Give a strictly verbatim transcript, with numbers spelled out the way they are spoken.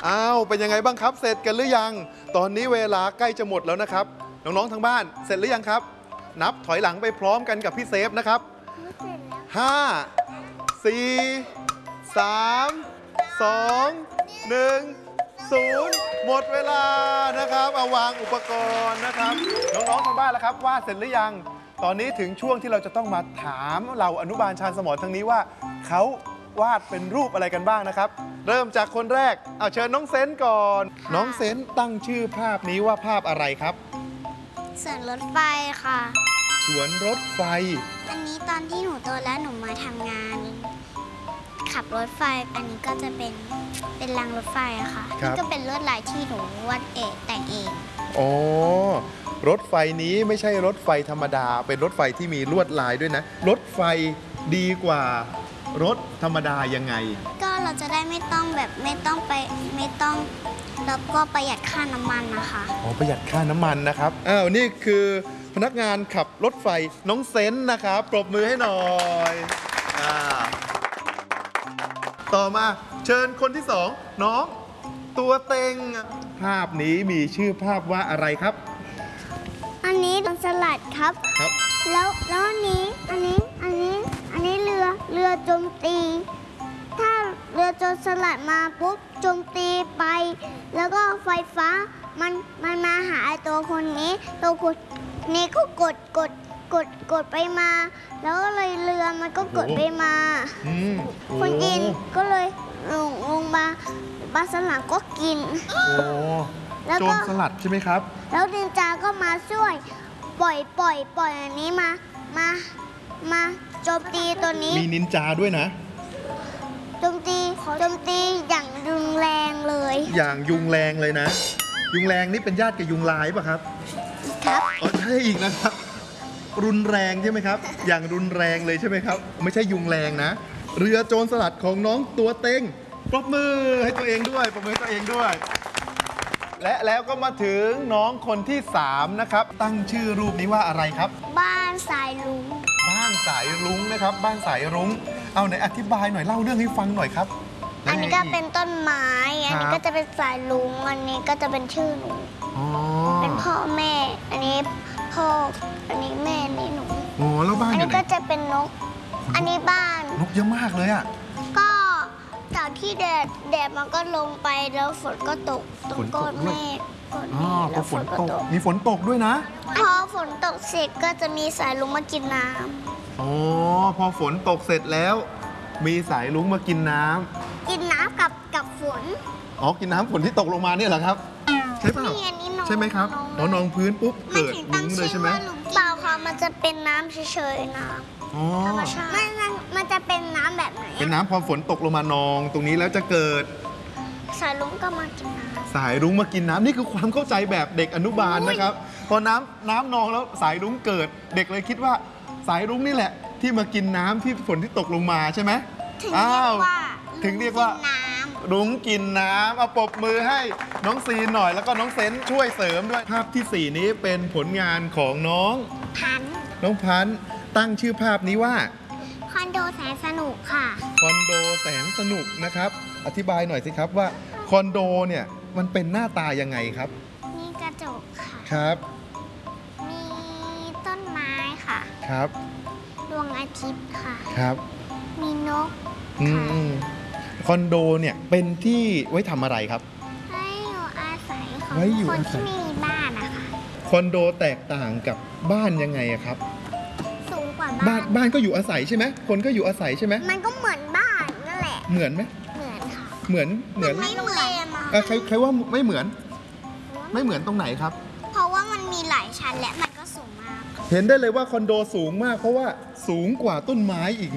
อ้าวเป็นยังไงบ้างครับเสร็จกันหรือยังตอนนี้เวลาใกล้จะหมดแล้วนะครับน้องๆทางบ้านเสร็จหรือยังครับนับถอยหลังไปพร้อมกันกับพี่เซฟนะครับห้า สี่ สาม สอง หนึ่ง ศูนย์หมดเวลานะครับเอาวางอุปกรณ์นะครับน้องๆทางบ้านแล้วครับวาดเสร็จหรือยังตอนนี้ถึงช่วงที่เราจะต้องมาถามเราอนุบาลชาญสมรทางนี้ว่าเขาวาดเป็นรูปอะไรกันบ้างนะครับเริ่มจากคนแรกเอาเชิญน้องเซนก่อนน้องเซนตั้งชื่อภาพนี้ว่าภาพอะไรครับสวนรถไฟค่ะสวนรถไฟอันนี้ตอนที่หนูโตแล้วหนูมาทำงานขับรถไฟอันนี้ก็จะเป็นเป็นรางรถไฟอะค่ะนี่ก็เป็นลวดลายที่หนูวาดเองแต่งเองอ๋อรถไฟนี้ไม่ใช่รถไฟธรรมดาเป็นรถไฟที่มีลวดลายด้วยนะรถไฟดีกว่ารถธรรมดายังไงก็เราจะได้ไม่ต้องแบบไม่ต้องไปไม่ต้องแล้วก็ประหยัดค่าน้ำมันนะคะอ๋อประหยัดค่าน้ำมันนะครับอ้าวนี่คือพนักงานขับรถไฟน้องเซนนะครับปรบมือให้หน่อยอ่าต่อมาเชิญคนที่สองน้องตัวเต็งภาพนี้มีชื่อภาพว่าอะไรครับอันนี้โดนสลัดครับครับแล้วแล้วอันนี้อันนี้อันนี้อันนี้เรือเรือโจมตีถ้าเรือโจรสลัดมาปุ๊บโจมตีไปแล้วก็ไฟฟ้ามันมันมาหาตัวคนนี้ตัวคนนี้ก็กดกดกดกดไปมาแล้วก็เลยเรือมันก็กดไปมาคนกินก็เลยลงลงมาปลาสลัดก็กินแล้วก็โจรสลัดใช่ไหมครับแล้วนินจาก็มาช่วยปล่อยปล่อยปล่อยอันนี้มามามาโจมตีตัวนี้มีนินจาด้วยนะโจมตีโจมตีอย่างรุนแรงเลยอย่างยุงแรงเลยนะยุงแรงนี่เป็นญาติกับยุงลายป่ะครับครับอ๋อใช่อีกนะครับรุนแรงใช่ไหมครับอย่างรุนแรงเลยใช่ไหมครับไม่ใช่ยุงแรงนะเรือโจรสลัดของน้องตัวเต็งปรบมือให้ตัวเองด้วยปรบมือให้ตัวเองด้วยและแล้วก็มาถึงน้องคนที่สามนะครับตั้งชื่อรูปนี้ว่าอะไรครับบ้านสายรุ้งบ้านสายรุ้งนะครับบ้านสายรุ้งเอาไหนอธิบายหน่อยเล่าเรื่องให้ฟังหน่อยครับอันนี้ก็เป็นต้นไม้อันนี้ก็จะเป็นสายรุ้งอันนี้ก็จะเป็นชื่อหนูเป็นพ่อแม่อันนี้พ่ออันนี้แม่นี่หนูอ๋อแล้วบ้านอันนี้ก็จะเป็นนกอันนี้บ้านนกเยอะมากเลยอ่ะก็จากที่แดดแดดมันก็ลงไปแล้วฝนก็ตกตรงก้อนเมฆก้อนเมฆแล้วฝนก็ตกมีฝนตกด้วยนะพอฝนตกเสร็จก็จะมีสายรุ้งมากินน้ำอ๋อพอฝนตกเสร็จแล้วมีสายรุ้งมากินน้ำกินน้ำกับกับฝนอ๋อกินน้ำฝนที่ตกลงมาเนี่ยเหรอครับใช่เปล่าใช่ไหมครับอ๋อนองพื้นปุ๊บเกิดรุ้งเลยใช่ไหมเปล่าค่ะมันจะเป็นน้ำเฉยๆน้ำธรรมชาติมันมันจะเป็นน้ำแบบไหนเป็นน้ำพอฝนตกลงมานองตรงนี้แล้วจะเกิดสายรุ้งก็มากินน้ำสายรุ้งมากินน้ำนี่คือความเข้าใจแบบเด็กอนุบาลนะครับพอน้ำน้ำนองแล้วสายรุ้งเกิดเด็กเลยคิดว่าสายรุ้งนี่แหละที่มากินน้ำที่ฝนที่ตกลงมาใช่ไหมถึงเรียกว่าถึงเรียกว่ารุ้งกินน้ำเอาปรบมือให้น้องซีนหน่อยแล้วก็น้องเซนช่วยเสริมด้วยภาพที่สี่นี้เป็นผลงานของน้องพันน้องพันตั้งชื่อภาพนี้ว่าคอนโดแสนสนุกค่ะคอนโดแสนสนุกนะครับอธิบายหน่อยสิครับว่าคอนโดเนี่ยมันเป็นหน้าตายังไงครับมีกระจกค่ะครับมีต้นไม้ค่ะครับดวงอาทิตย์ค่ะครับมีนกค่ะคอนโดเนี่ยเป็นที่ไว้ทำอะไรครับไว้อยู่อาศัยของคนที่ไม่มีบ้านนะคะคอนโดแตกต่างกับบ้านยังไงครับสูงกว่าบ้านบ้านก็อยู่อาศัยใช่ไหมคนก็อยู่อาศัยใช่ไหมมันก็เหมือนบ้านนั่นแหละเหมือนไหมเหมือนค่ะเหมือนเหมือนไม่เหมือนใครใครว่าไม่เหมือนไม่เหมือนตรงไหนครับเพราะว่ามันมีหลายชั้นและมันก็สูงมากเห็นได้เลยว่าคอนโดสูงมากเพราะว่าสูงกว่าต้นไม้อีก